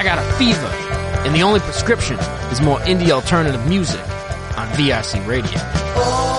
I got a fever, and the only prescription is more indie alternative music on VIC Radio.